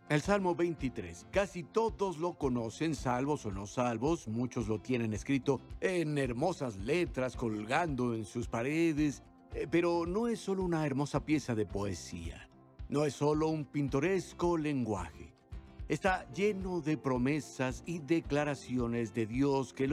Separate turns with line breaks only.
El Salmo 23, casi todos lo conocen, salvos o no salvos, muchos lo tienen escrito en hermosas letras colgando en sus paredes, pero no es solo una hermosa pieza de poesía, no es solo un pintoresco lenguaje. Está lleno de promesas y declaraciones de Dios que